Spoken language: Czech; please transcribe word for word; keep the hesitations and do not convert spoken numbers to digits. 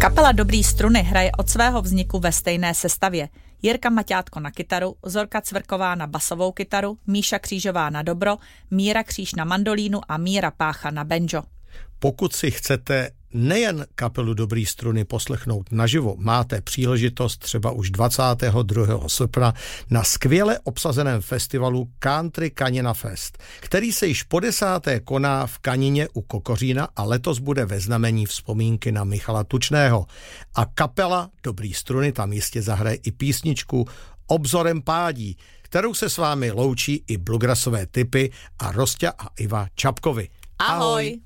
Kapela Dobrý struny hraje od svého vzniku ve stejné sestavě. Jirka Maťátko na kytaru, Zorka Cvrková na basovou kytaru, Míša Křížová na dobro, Míra Kříž na mandolínu a Míra Pácha na banjo. Pokud si chcete nejen kapelu Dobrý struny poslechnout naživo, máte příležitost třeba už dvacátého druhého srpna na skvěle obsazeném festivalu Country Kanina Fest, který se již po desáté koná v Kanině u Kokořína a letos bude ve znamení vzpomínky na Michala Tučného. A kapela Dobrý struny tam jistě zahraje i písničku Obzorem pádí, kterou se s vámi loučí i bluegrassové typy a Rosťa a Iva Čapkovi. Ahoj!